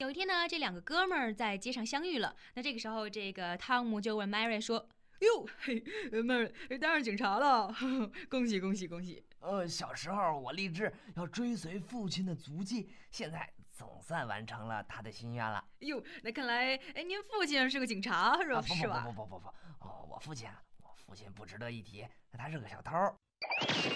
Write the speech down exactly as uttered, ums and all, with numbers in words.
有一天呢，这两个哥们儿在街上相遇了。那这个时候，这个汤姆就问 Mary 说：“哟，嘿 ，Mary 当上警察了，呵呵恭喜恭喜恭喜！” 呃，小时候我立志要追随父亲的足迹，现在总算完成了他的心愿了。 哟，那看来，哎，您父亲是个警察是吧？ 啊、不是吧？ 不不不不不不，哦，我父亲，我父亲不值得一提，他是个小偷。